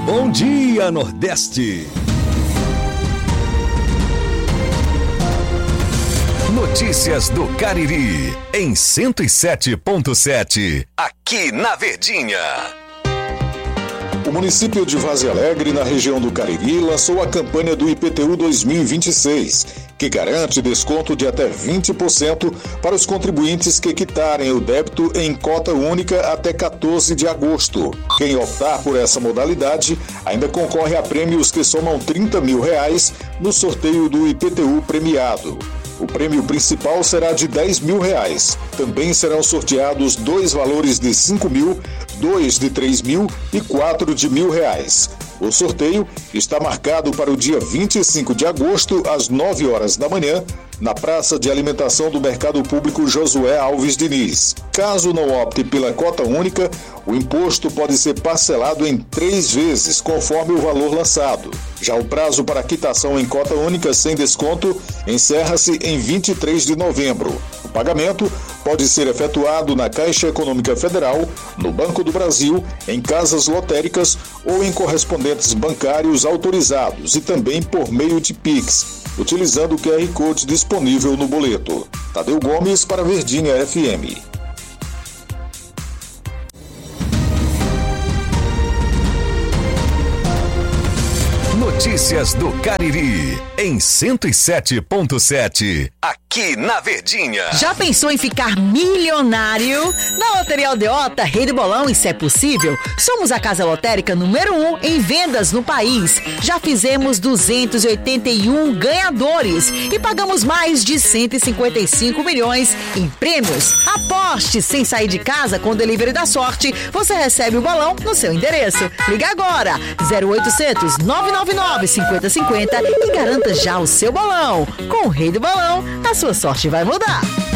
Bom dia, Nordeste. Notícias do Cariri, em 107.7, aqui na Verdinha. O município de Vaze Alegre, na região do Cariri, lançou a campanha do IPTU 2026, que garante desconto de até 20% para os contribuintes que quitarem o débito em cota única até 14 de agosto. Quem optar por essa modalidade ainda concorre a prêmios que somam R$30 mil no sorteio do IPTU premiado. O prêmio principal será de R$10 mil. Também serão sorteados 2 valores de R$5 mil, 2 de R$3 mil e 4 de R$1.000. O sorteio está marcado para o dia 25 de agosto, às 9 horas da manhã, na Praça de Alimentação do Mercado Público Josué Alves Diniz. Caso não opte pela cota única, o imposto pode ser parcelado em 3 vezes, conforme o valor lançado. Já o prazo para quitação em cota única sem desconto encerra-se em 23 de novembro. O pagamento pode ser efetuado na Caixa Econômica Federal, no Banco do Brasil, em casas lotéricas ou em correspondentes bancários autorizados e também por meio de Pix, utilizando o QR Code disponível no boleto. Tadeu Gomes para Verdinha FM. Notícias do Cariri, em 107.7, aqui na Verdinha. Já pensou em ficar milionário? Na Loteria Aldeota, Rei do Bolão, e se é possível, somos a casa lotérica número 1 em vendas no país. Já fizemos 281 ganhadores e pagamos mais de 155 milhões em prêmios. Aposte sem sair de casa com o Delivery da Sorte. Você recebe o bolão no seu endereço. Liga agora, 0800 999 5050 e garanta já o seu bolão. Com o Rei do Bolão, a sua sorte vai mudar.